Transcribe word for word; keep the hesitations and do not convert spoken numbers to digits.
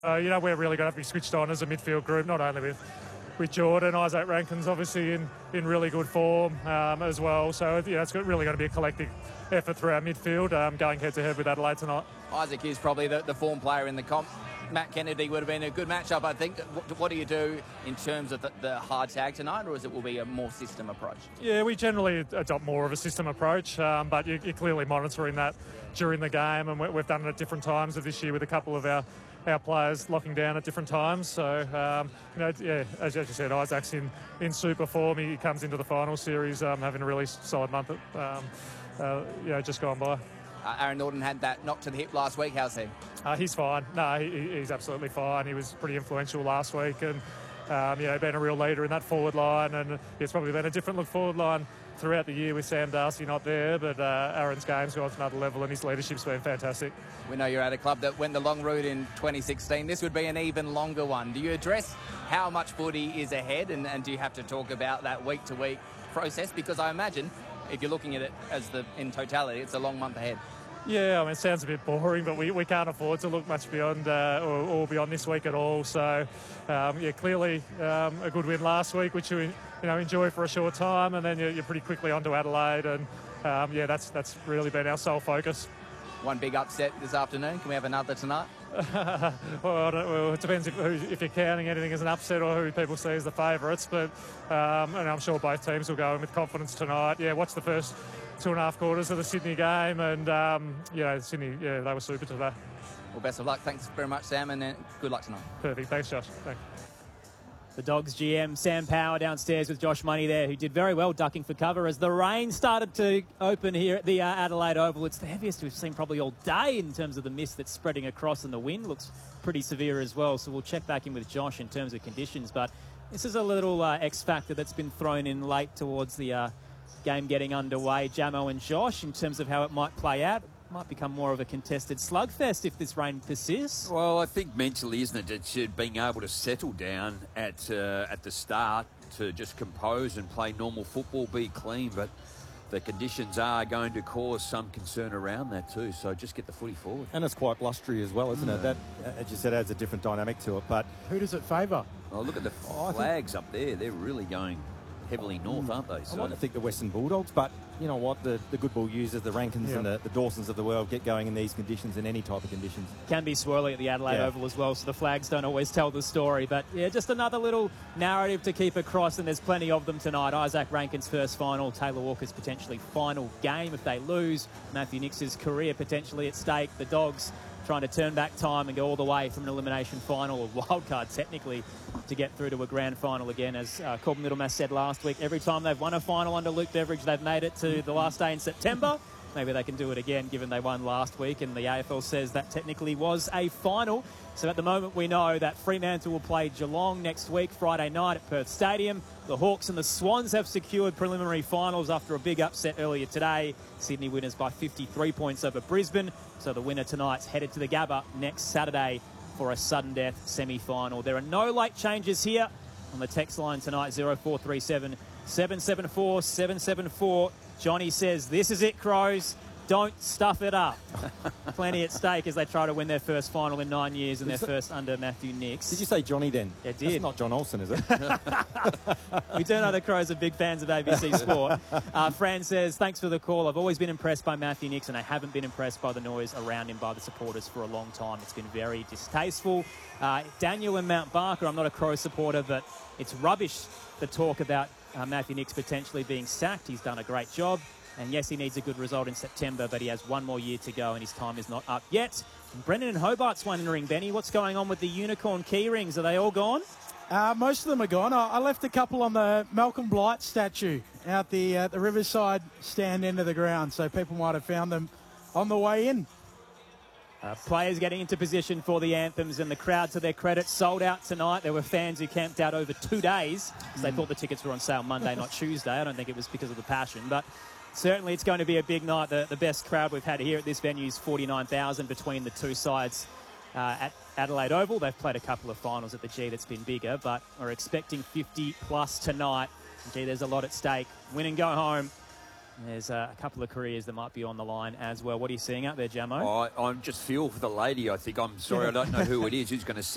Uh, you know, we're really going to have to be switched on as a midfield group, not only with with Jordan. Isaac Rankine's obviously in, in really good form um, as well. So, you know, it's really going to be a collective effort through our midfield um, going head-to-head with Adelaide tonight. Isaac is probably the, the form player in the comp. Matt Kennedy would have been a good matchup, I think. What, what do you do in terms of the, the hard tag tonight, or is it will be a more system approach? Yeah, we generally adopt more of a system approach, um, but you, you're clearly monitoring that during the game, and we, we've done it at different times of this year with a couple of our our players locking down at different times. So, um, you know, yeah, as, as you said, Isaac's in, in super form. He comes into the final series um, having a really solid month, um, uh, you know, just gone by. Uh, Aaron Naughton had that knock to the hip last week. How's he? Uh, he's fine. No, he, he's absolutely fine. He was pretty influential last week, and um, you know, been a real leader in that forward line. And it's probably been a different look forward line throughout the year with Sam Darcy not there, but uh, Aaron's game's gone to another level, and his leadership's been fantastic. We know you're at a club that went the long route in twenty sixteen. This would be an even longer one. Do you address how much footy is ahead, and, and do you have to talk about that week-to-week process? Because I imagine if you're looking at it as the in totality, it's a long month ahead. Yeah, I mean, it sounds a bit boring, but we, we can't afford to look much beyond uh, or, or beyond this week at all. So, um, yeah, clearly um, a good win last week, which you you know enjoy for a short time, and then you're, you're pretty quickly on to Adelaide, and um, yeah, that's that's really been our sole focus. One big upset this afternoon. Can we have another tonight? well, I don't, well, it depends if, if you're counting anything as an upset or who people see as the favourites, but um, and I'm sure both teams will go in with confidence tonight. Yeah, watch the first two and a half quarters of the Sydney game, and um, you know, Sydney, yeah, they were super today. Well, best of luck. Thanks very much, Sam, and uh, good luck tonight. Perfect. Thanks, Josh. Thanks. The Dogs G M, Sam Power, downstairs with Josh Money there, who did very well ducking for cover as the rain started to open here at the uh, Adelaide Oval. It's the heaviest we've seen probably all day in terms of the mist that's spreading across, and the wind looks pretty severe as well. So we'll check back in with Josh in terms of conditions. But this is a little uh, X factor that's been thrown in late towards the uh, game getting underway. Jamo and Josh, in terms of how it might play out, might become more of a contested slugfest if this rain persists. Well, I think mentally, isn't it, it's uh, being able to settle down at uh, at the start to just compose and play normal football, be clean, but the conditions are going to cause some concern around that too, so just get the footy forward. And it's quite blustery as well, isn't yeah. it? That, as you said, adds a different dynamic to it, but who does it favour? Oh, look at the oh, flags up there. They're really going heavily north, aren't they? So I want to think the Western Bulldogs, but you know what? The, the good ball users, the Rankins yeah. and the, the Dawsons of the world get going in these conditions, in any type of conditions. Can be swirly at the Adelaide yeah. Oval as well, so the flags don't always tell the story. But yeah, just another little narrative to keep across, and there's plenty of them tonight. Isaac Rankine's first final, Taylor Walker's potentially final game if they lose, Matthew Nix's career potentially at stake, the Dogs trying to turn back time and go all the way from an elimination final, or wildcard technically, to get through to a grand final again. As uh, Corbin Middlemass said last week, every time they've won a final under Luke Beveridge, they've made it to the last day in September. Maybe they can do it again, given they won last week, and the A F L says that technically was a final. So at the moment, we know that Fremantle will play Geelong next week, Friday night at Perth Stadium. The Hawks and the Swans have secured preliminary finals after a big upset earlier today. Sydney winners by fifty-three points over Brisbane. So the winner tonight's headed to the Gabba next Saturday for a sudden death semi-final. There are no late changes here on the text line tonight, zero four three seven, seven seven four, seven seven four. Johnny says, this is it, Crows. Don't stuff it up. Plenty at stake as they try to win their first final in nine years and their first under Matthew Nix. Did you say Johnny then? Yeah, did. That's not John Olsen, is it? We do know the Crows are big fans of A B C Sport. Uh, Fran says, thanks for the call. I've always been impressed by Matthew Nix, and I haven't been impressed by the noise around him by the supporters for a long time. It's been very distasteful. Uh, Daniel and Mount Barker, I'm not a Crow supporter, but it's rubbish, the talk about uh, Matthew Nix potentially being sacked. He's done a great job. And yes, he needs a good result in September, but he has one more year to go and his time is not up yet. And Brendan and Hobart's wondering, Benny, what's going on with the unicorn key rings? Are they all gone? Uh, most of them are gone. I, I left a couple on the Malcolm Blight statue out the, uh, the Riverside stand end of the ground, so people might have found them on the way in. Uh, players getting into position for the anthems, and the crowd, to their credit, sold out tonight. There were fans who camped out over two days because they thought the tickets were on sale Monday, not Tuesday. I don't think it was because of the passion, but certainly it's going to be a big night. The, the best crowd we've had here at this venue is forty-nine thousand between the two sides uh, at Adelaide Oval. They've played a couple of finals at the G that's been bigger, but we're expecting fifty plus tonight. Gee, there's a lot at stake. Win and go home. There's uh, a couple of careers that might be on the line as well. What are you seeing out there, Jamo? Oh, I, I just feel for the lady, I think. I'm sorry, I don't know who it is who's going to